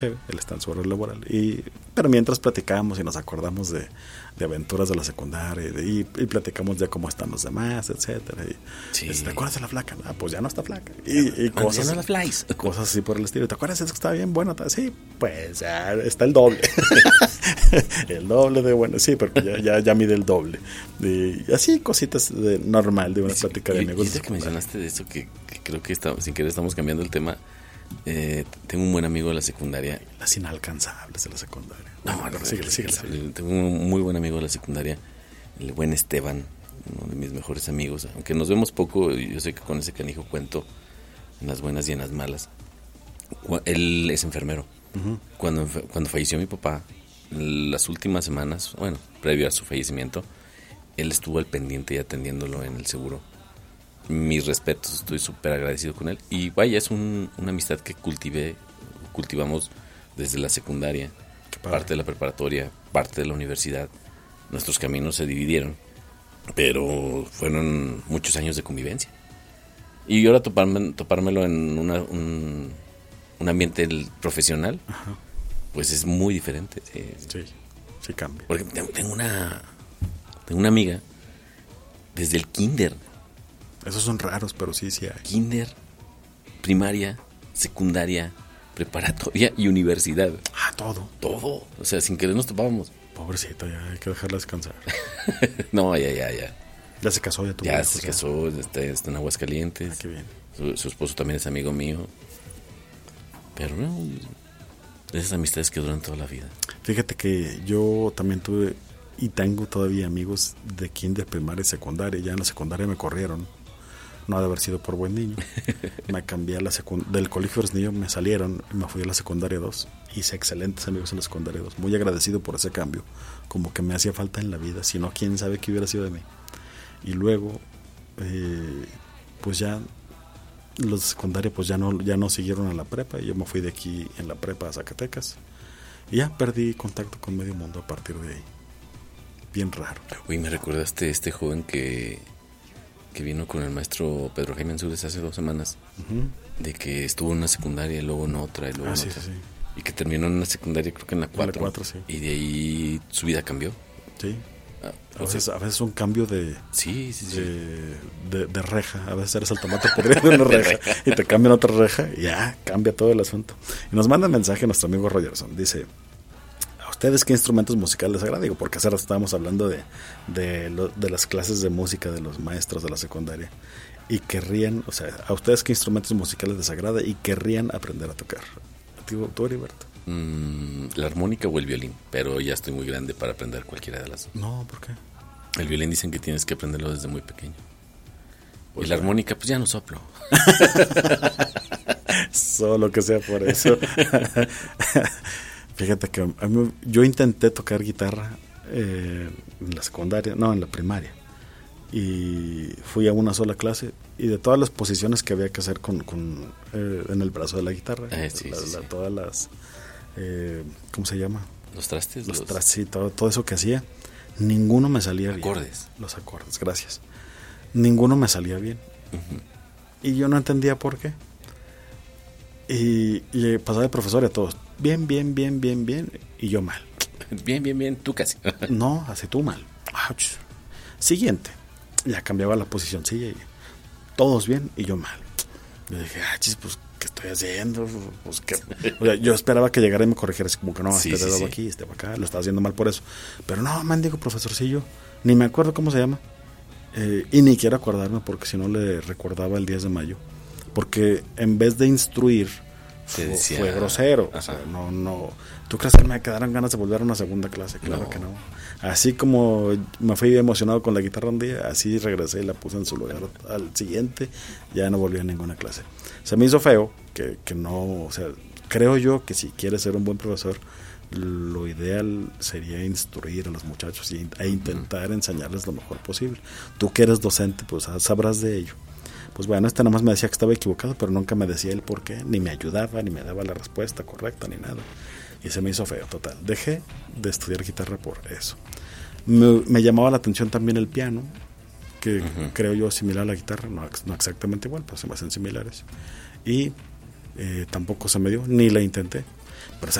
él está en su horario laboral. Pero mientras platicamos y nos acordamos de aventuras de la secundaria y platicamos de cómo están los demás, etcétera. ¿Te acuerdas de la flaca? Ah, pues ya no está flaca. Y cosas, ya no la flies. Cosas así por el estilo. ¿Te acuerdas de eso que estaba bien bueno? Sí, pues ya está el doble. El doble de bueno. Sí, porque ya mide el doble. Y así cositas normal de una plática de amigos. Y que mencionaste de eso que creo que sin querer estamos cambiando el tema. Tengo un buen amigo de la secundaria. Las inalcanzables de la secundaria. Síguele. Tengo un muy buen amigo de la secundaria, el buen Esteban, uno de mis mejores amigos. Aunque nos vemos poco, yo sé que con ese canijo cuento en las buenas y en las malas. Él es enfermero. Uh-huh. Cuando falleció mi papá, las últimas semanas, bueno, previo a su fallecimiento, él estuvo al pendiente y atendiéndolo en el seguro. Mis respetos, estoy súper agradecido con él. Y vaya, es una amistad que cultivamos desde la secundaria, parte de la preparatoria, parte de la universidad. Nuestros caminos se dividieron, pero fueron muchos años de convivencia. Y ahora topármelo en un ambiente profesional, ajá, pues es muy diferente. Sí cambia. Porque tengo una amiga desde el kinder. Esos son raros, pero sí hay. Kinder, primaria, secundaria, preparatoria y universidad. Ah, todo. O sea, sin querer nos topábamos. Pobrecito, ya hay que dejarla descansar. No, ya. Ya se casó, ya tuvo hijos. Ya se casó, está en Aguascalientes. Ah, qué bien. Su esposo también es amigo mío. Pero no, esas amistades que duran toda la vida. Fíjate que yo también tuve y tengo todavía amigos de kinder, primaria y secundaria. Ya en la secundaria me corrieron. No ha de haber sido por buen niño. Me cambié del colegio Fresnillo, me salieron y me fui a la secundaria 2. Hice excelentes amigos en la secundaria 2. Muy agradecido por ese cambio. Como que me hacía falta en la vida. Si no, quién sabe qué hubiera sido de mí. Y luego, pues ya los de secundaria pues ya no siguieron a la prepa. Y yo me fui de aquí en la prepa a Zacatecas. Y ya perdí contacto con medio mundo a partir de ahí. Bien raro. Uy, me recordaste este joven que vino con el maestro Pedro Jaime Ansúrez hace 2 semanas, uh-huh, de que estuvo en una secundaria y luego en otra y luego en otra. Sí. Y que terminó en una secundaria, creo que en la 4. En la 4, sí. Y de ahí su vida cambió. Sí. A veces un cambio de reja. A veces eres el tomate podrido de una reja y te cambian otra reja y ya cambia todo el asunto. Y nos manda un mensaje nuestro amigo Rogerson. Dice: ¿a ustedes qué instrumentos musicales les agrada? Digo, porque hace rato estábamos hablando de las clases de música de los maestros de la secundaria. Y querrían, o sea, ¿a ustedes qué instrumentos musicales les agrada y querrían aprender a tocar? ¿Tú, Heriberto? La armónica o el violín, pero ya estoy muy grande para aprender cualquiera de las dos. No, ¿por qué? El violín dicen que tienes que aprenderlo desde muy pequeño. Pues y la armónica, pues ya no soplo. Solo que sea por eso. Fíjate que yo intenté tocar guitarra en la secundaria, no, en la primaria. Y fui a una sola clase y de todas las posiciones que había que hacer en el brazo de la guitarra, todas las ¿cómo se llama? Los trastes, sí, todo eso que hacía, ninguno me salía bien. Los acordes, gracias. Ninguno me salía bien. Uh-huh. Y yo no entendía por qué. Y pasaba de profesor a todos, bien, y yo mal. Bien, tú casi. No, así tú mal. Ouch. Siguiente. Ya cambiaba la posición, sí, y todos bien y yo mal. Yo dije, pues, ¿qué estoy haciendo? Pues, o sea, yo esperaba que llegara y me corrigiera, así como que no, este dedo aquí, este para acá, lo estaba haciendo mal por eso. Pero no, digo, profesorcillo, ni me acuerdo cómo se llama, y ni quiero acordarme porque si no le recordaba el 10 de mayo. Porque en vez de instruir, fue grosero. O sea, no. ¿Tú crees que me quedaran ganas de volver a una segunda clase? Claro que no. Así como me fui emocionado con la guitarra un día, así regresé y la puse en su lugar. Al siguiente ya no volví a ninguna clase. Se me hizo feo que no, o sea, creo yo que si quieres ser un buen profesor, lo ideal sería instruir a los muchachos e intentar enseñarles lo mejor posible. Tú que eres docente, pues sabrás de ello. Pues bueno, nada más me decía que estaba equivocado, pero nunca me decía el por qué, ni me ayudaba, ni me daba la respuesta correcta, ni nada. Y se me hizo feo, total. Dejé de estudiar guitarra por eso. Me llamaba la atención también el piano, que creo yo similar a la guitarra, no exactamente igual, pero se me hacen similares. Y tampoco se me dio, ni la intenté.